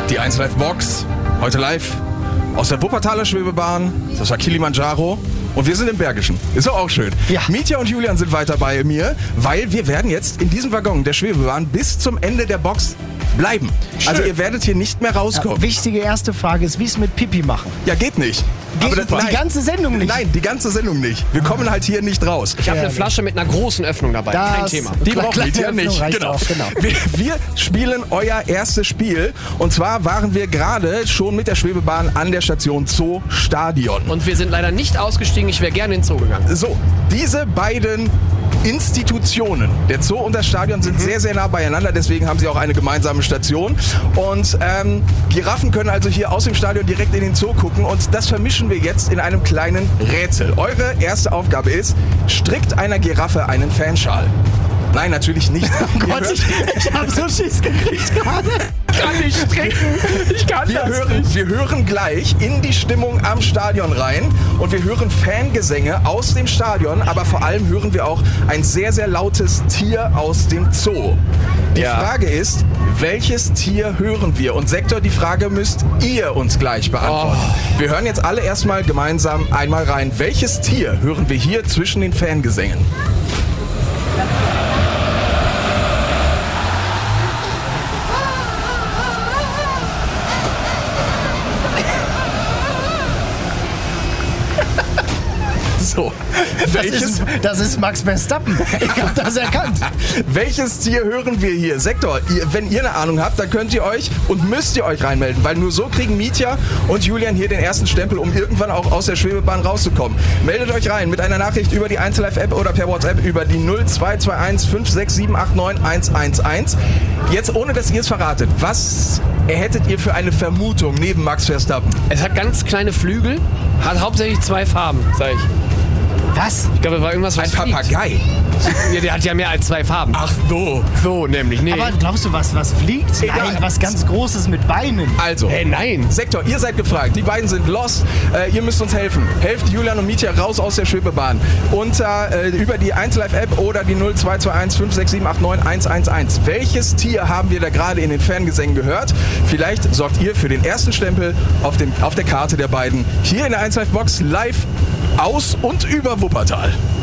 Die 1 Live Box, heute live aus der Wuppertaler Schwebebahn, das war Kilimanjaro und wir sind im Bergischen. Ist doch auch schön. Ja. Mietja und Julian sind weiter bei mir, weil wir werden jetzt in diesem Waggon der Schwebebahn bis zum Ende der Box bleiben. Schön. Also ihr werdet hier nicht mehr rauskommen. Wichtige erste Frage ist, wie es mit Pipi machen. Ja, geht nicht. Die ganze Sendung nicht. Nein, die ganze Sendung nicht. Wir kommen halt hier nicht raus. Ich habe eine Flasche mit einer großen Öffnung dabei. Kein Thema. Die brauchen wir hier Öffnung nicht. reicht Genau. auch, genau. Wir spielen euer erstes Spiel. Und zwar waren wir gerade schon mit der Schwebebahn an der Station Zoo Stadion. Und wir sind leider nicht ausgestiegen. Ich wäre gerne in den Zoo gegangen. So, diese beiden Institutionen, der Zoo und das Stadion, sind sehr, sehr nah beieinander. Deswegen haben sie auch eine gemeinsame Station. Und Giraffen können also hier aus dem Stadion direkt in den Zoo gucken. Und das vermischen wir jetzt in einem kleinen Rätsel. Eure erste Aufgabe ist, strickt einer Giraffe einen Fanschal. Nein, natürlich nicht. Oh Gott, ich hab so Schiss gekriegt gerade. Kann nicht stricken. Ich kann Wir hören gleich in die Stimmung am Stadion rein und wir hören Fangesänge aus dem Stadion, aber vor allem hören wir auch ein sehr, sehr lautes Tier aus dem Zoo. Die Frage ist, welches Tier hören wir? Und Sektor, die Frage müsst ihr uns gleich beantworten. Wir hören jetzt alle erstmal gemeinsam einmal rein. Welches Tier hören wir hier zwischen den Fangesängen? So, Das ist Max Verstappen. Ich hab das erkannt. welches Tier hören wir hier? Sektor, wenn ihr eine Ahnung habt, dann könnt ihr euch und müsst ihr euch reinmelden, weil nur so kriegen Mietja und Julian hier den ersten Stempel, um irgendwann auch aus der Schwebebahn rauszukommen. Meldet euch rein mit einer Nachricht über die 1 Live App oder per WhatsApp über die 0221 56789 111. Jetzt, ohne dass ihr es verratet, was hättet ihr für eine Vermutung neben Max Verstappen? Es hat ganz kleine Flügel, hat hauptsächlich 2 Farben, sag ich. Was? Ich glaube, das war irgendwas, was Ein Papagei. Ja, der hat ja mehr als 2 Farben. Ach so. So, nämlich, nee. Aber glaubst du, was fliegt? Egal. Nein, was ganz Großes mit Beinen. Also, Nein. Sektor, ihr seid gefragt. Die beiden sind lost. Ihr müsst uns helfen. Helft Julian und Mietja raus aus der Schwebebahn. Über die 1 Live App oder die 0221 56789 111. Welches Tier haben wir da gerade in den Fangesängen gehört? Vielleicht sorgt ihr für den ersten Stempel auf der Karte der beiden hier in der 1 Live Box live aus und über Wuppertal.